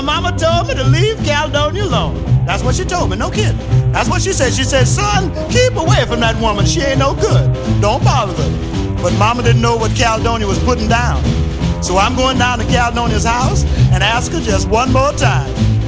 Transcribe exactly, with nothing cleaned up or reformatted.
Now, Mama told me to leave Caledonia alone. That's what she told me, no kidding. That's what she said. She said, son, keep away from that woman. She ain't no good. Don't bother with her. But Mama didn't know what Caledonia was putting down. So I'm going down to Caledonia's house and ask her just one more time.